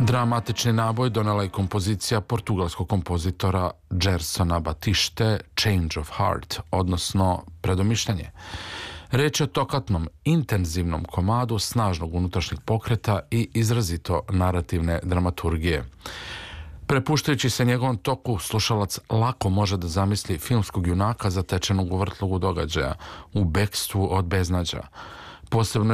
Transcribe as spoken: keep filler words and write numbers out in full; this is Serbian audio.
Dramatični naboj donela je kompozicija portugalskog kompozitora Gersona Batište Change of Heart, odnosno Predomišljanje. Reč je o tokatnom, intenzivnom komadu snažnog unutrašnjeg pokreta i izrazito narativne dramaturgije. Prepuštajući se njegovom toku, slušalac lako može da zamisli filmskog junaka zatečenog u vrtlogu događaja, u bekstvu od beznađa. Posebno